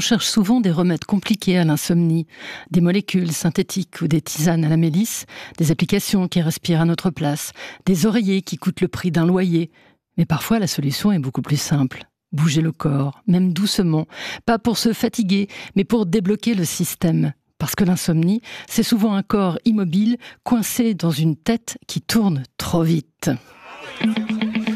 cherche souvent des remèdes compliqués à l'insomnie, des molécules synthétiques ou des tisanes à la mélisse, des applications qui respirent à notre place, des oreillers qui coûtent le prix d'un loyer. Mais parfois, la solution est beaucoup plus simple. Bouger le corps, même doucement, pas pour se fatiguer, mais pour débloquer le système. Parce que l'insomnie, c'est souvent un corps immobile, coincé dans une tête qui tourne trop vite.